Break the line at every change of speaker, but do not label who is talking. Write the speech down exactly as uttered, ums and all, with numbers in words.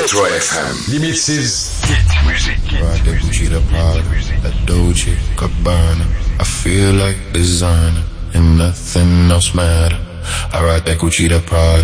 Retro F M. Limited hit music.
Ride that Gucci, the Prada, that Dolce, Gabbana. I feel like designer, and nothing else matter. I ride that Gucci, the Prada,